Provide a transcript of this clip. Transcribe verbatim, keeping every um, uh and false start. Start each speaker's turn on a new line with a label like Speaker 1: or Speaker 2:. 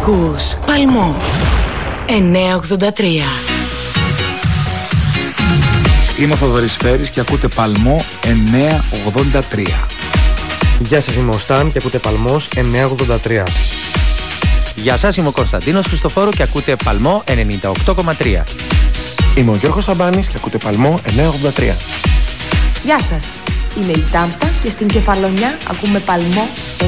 Speaker 1: Ακούς Παλμό εννιακόσια ογδόντα τρία.
Speaker 2: Είμαι ο Θοδωρής Φέρης και ακούτε Παλμό εννιακόσια ογδόντα τρία.
Speaker 3: Γεια σας, είμαι ο Σταν και ακούτε Παλμός εννιακόσια ογδόντα τρία.
Speaker 4: Γεια σας, είμαι ο Κωνσταντίνος Χριστοφόρου και ακούτε Παλμό ενενήντα οκτώ κόμμα τρία.
Speaker 5: Είμαι ο Γιώργος Σαμπάνης και ακούτε Παλμό εννιακόσια ογδόντα τρία.
Speaker 6: Γεια σας, είμαι η Τάμπα και στην Κεφαλονιά ακούμε Παλμό